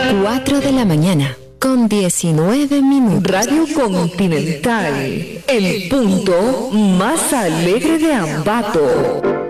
4 de la mañana, con 19 minutos. Radio Continental, el punto más alegre de Ambato.